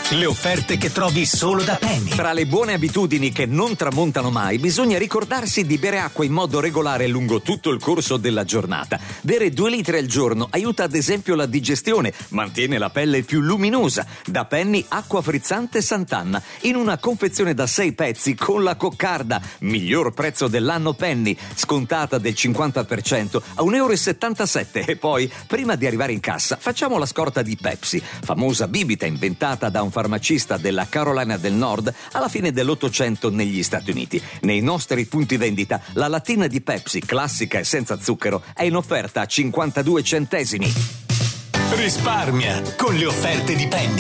Le offerte che trovi solo da Penny. Tra le buone abitudini che non tramontano mai, bisogna ricordarsi di bere acqua in modo regolare lungo tutto il corso della giornata. Bere 2 litri al giorno aiuta ad esempio la digestione, mantiene la pelle più luminosa. Da Penny acqua frizzante Sant'Anna, in una confezione da 6 pezzi con la coccarda. Miglior prezzo dell'anno Penny, scontata del 50% a €1,77. E poi, prima di arrivare in cassa, facciamo la scorta di Pepsi, famosa bibita inventata da un farmacista della Carolina del Nord alla fine dell'800 negli Stati Uniti. Nei nostri punti vendita la lattina di Pepsi, classica e senza zucchero, è in offerta a 52 centesimi. Risparmia con le offerte di Penny.